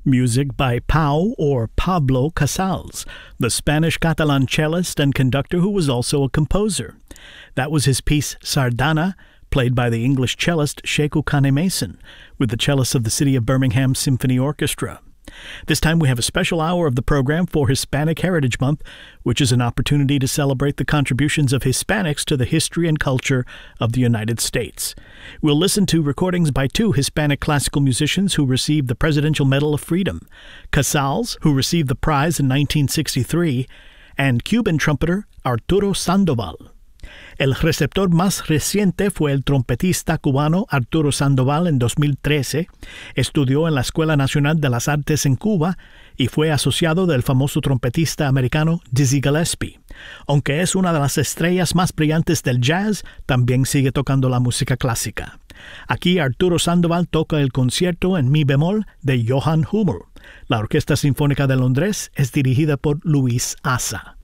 Music by Pau or Pablo Casals, the Spanish-Catalan cellist and conductor who was also a composer. That was his piece Sardana, played by the English cellist Sheku Kane Mason, with the cellists of the City of Birmingham Symphony Orchestra. This time we have a special hour of the program for Hispanic Heritage Month, which is an opportunity to celebrate the contributions of Hispanics to the history and culture of the United States. We'll listen to recordings by two Hispanic classical musicians who received the Presidential Medal of Freedom, Casals, who received the prize in 1963, and Cuban trumpeter Arturo Sandoval. El receptor más reciente fue el trompetista cubano Arturo Sandoval en 2013. Estudió en la Escuela Nacional de las Artes en Cuba y fue asociado del famoso trompetista americano Dizzy Gillespie. Aunque es una de las estrellas más brillantes del jazz, también sigue tocando la música clásica. Aquí Arturo Sandoval toca el concierto en mi bemol de Johann Hummel. La Orquesta Sinfónica de Londres es dirigida por Luis Asa.